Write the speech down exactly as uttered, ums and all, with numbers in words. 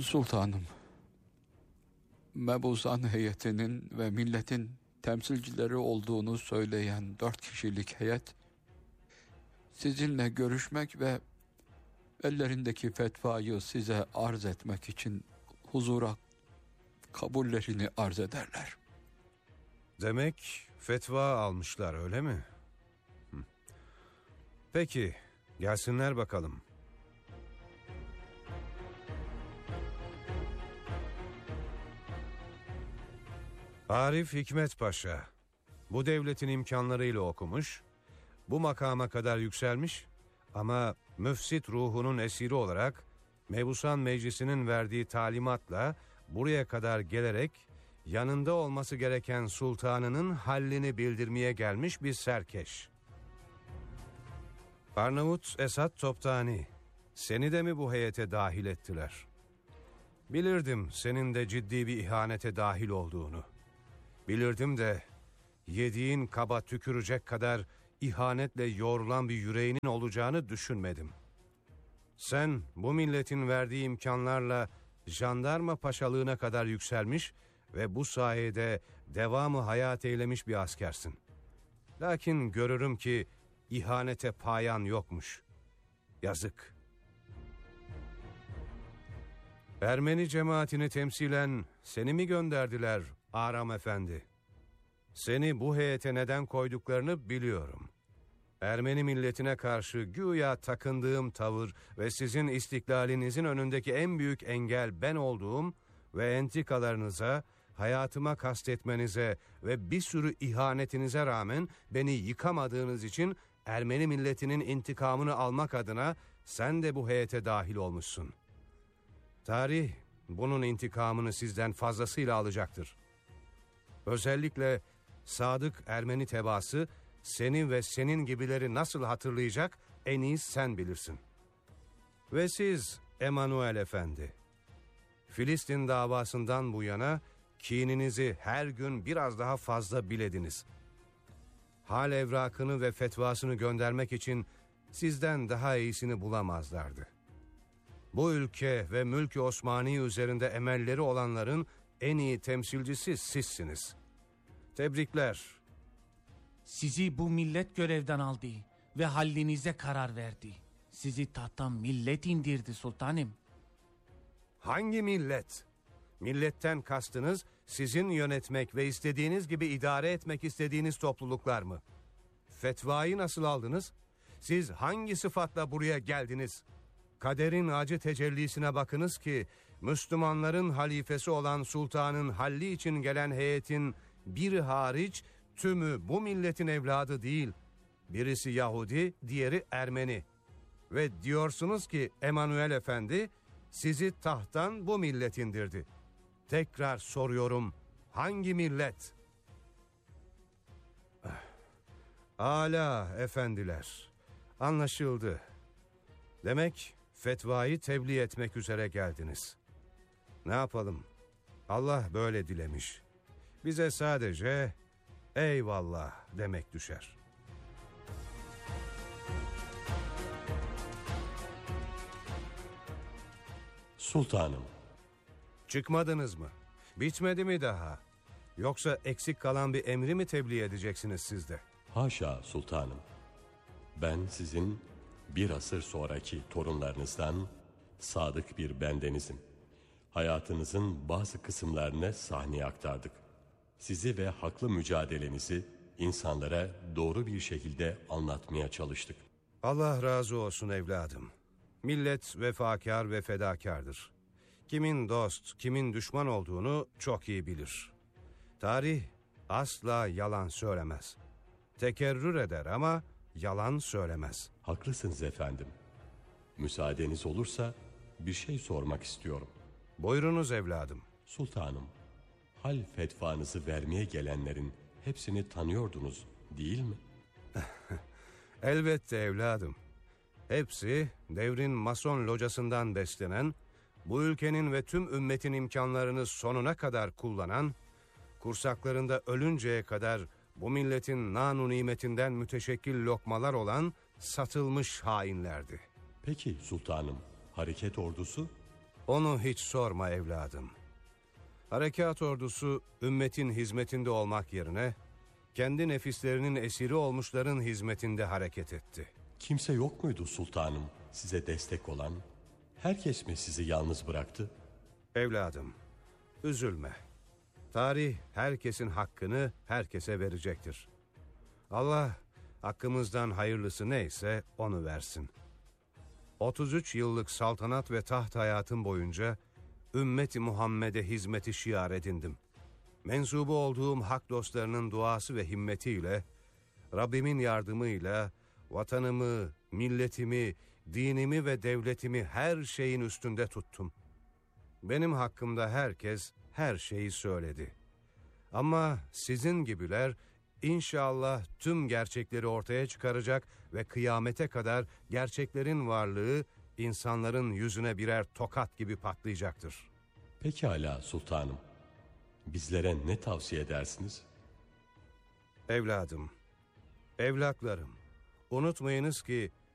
Sultanım, Mebusan heyetinin ve milletin temsilcileri olduğunu söyleyen dört kişilik heyet, sizinle görüşmek ve ellerindeki fetvayı size arz etmek için huzura kabullerini arz ederler. Demek fetva almışlar, öyle mi? Hı. Peki, gelsinler bakalım. Arif Hikmet Paşa, bu devletin imkanlarıyla okumuş, bu makama kadar yükselmiş ama müfsit ruhunun esiri olarak Mebusan Meclisi'nin verdiği talimatla buraya kadar gelerek yanında olması gereken sultanının hallini bildirmeye gelmiş bir serkeş. Arnavut Esat Toptani, seni de mi bu heyete dahil ettiler? Bilirdim senin de ciddi bir ihanete dahil olduğunu. Bilirdim de yediğin kaba tükürecek kadar ihanetle yoğrulan bir yüreğinin olacağını düşünmedim. Sen bu milletin verdiği imkanlarla jandarma paşalığına kadar yükselmiş ve bu sayede devamı hayat eylemiş bir askersin. Lakin görürüm ki ihanete payan yokmuş. Yazık. Ermeni cemaatini temsilen seni mi gönderdiler Aram Efendi? Seni bu heyete neden koyduklarını biliyorum. Ermeni milletine karşı güya takındığım tavır ve sizin istiklalinizin önündeki en büyük engel ben olduğum ve entikalarınıza, hayatıma kastetmenize ve bir sürü ihanetinize rağmen beni yıkamadığınız için Ermeni milletinin intikamını almak adına sen de bu heyete dahil olmuşsun. Tarih bunun intikamını sizden fazlasıyla alacaktır. Özellikle sadık Ermeni tebaası seni ve senin gibileri nasıl hatırlayacak en iyi sen bilirsin. Ve siz Emanuel Efendi, Filistin davasından bu yana kininizi her gün biraz daha fazla bilediniz. Hal evrakını ve fetvasını göndermek için sizden daha iyisini bulamazlardı. Bu ülke ve mülk-i Osmani üzerinde emelleri olanların en iyi temsilcisi sizsiniz. Tebrikler. Sizi bu millet görevden aldı ve hallinize karar verdi. Sizi tahttan millet indirdi sultanım. Hangi millet? Milletten kastınız sizin yönetmek ve istediğiniz gibi idare etmek istediğiniz topluluklar mı? Fetvayı nasıl aldınız? Siz hangi sıfatla buraya geldiniz? Kaderin acı tecellisine bakınız ki Müslümanların halifesi olan sultanın halli için gelen heyetin biri hariç tümü bu milletin evladı değil. Birisi Yahudi, diğeri Ermeni. Ve diyorsunuz ki Emanuel Efendi sizi tahttan bu millet indirdi. Tekrar soruyorum, hangi millet? Âlâ efendiler, anlaşıldı. Demek fetvayı tebliğ etmek üzere geldiniz. Ne yapalım? Allah böyle dilemiş. Bize sadece eyvallah demek düşer. Sultanım. Çıkmadınız mı? Bitmedi mi daha? Yoksa eksik kalan bir emri mi tebliğ edeceksiniz siz de? Haşa sultanım. Ben sizin bir asır sonraki torunlarınızdan sadık bir bendenizim. Hayatınızın bazı kısımlarını sahneye aktardık. Sizi ve haklı mücadelenizi insanlara doğru bir şekilde anlatmaya çalıştık. Allah razı olsun evladım. Millet vefakar ve fedakardır. Kimin dost, kimin düşman olduğunu çok iyi bilir. Tarih asla yalan söylemez. Tekerrür eder ama yalan söylemez. Haklısınız efendim. Müsaadeniz olursa bir şey sormak istiyorum. Buyurunuz evladım. Sultanım, hal fetvanızı vermeye gelenlerin hepsini tanıyordunuz değil mi? Elbette evladım. Hepsi devrin mason locasından beslenen, bu ülkenin ve tüm ümmetin imkanlarını sonuna kadar kullanan, kursaklarında ölünceye kadar bu milletin nanu nimetinden müteşekkil lokmalar olan satılmış hainlerdi. Peki sultanım, hareket ordusu? Onu hiç sorma evladım. Harekat ordusu ümmetin hizmetinde olmak yerine kendi nefislerinin esiri olmuşların hizmetinde hareket etti. Kimse yok muydu sultanım size destek olan? Herkes mi sizi yalnız bıraktı? Evladım, üzülme. Tarih herkesin hakkını herkese verecektir. Allah hakkımızdan hayırlısı neyse onu versin. otuz üç yıllık saltanat ve taht hayatım boyunca ümmeti Muhammed'e hizmeti şiar edindim. Mensubu olduğum hak dostlarının duası ve himmetiyle, Rabbimin yardımıyla vatanımı, milletimi, dinimi ve devletimi her şeyin üstünde tuttum. Benim hakkımda herkes her şeyi söyledi. Ama sizin gibiler İnşallah tüm gerçekleri ortaya çıkaracak ve kıyamete kadar gerçeklerin varlığı insanların yüzüne birer tokat gibi patlayacaktır. Pekala sultanım. Bizlere ne tavsiye edersiniz? Evladım, evlatlarım, unutmayınız ki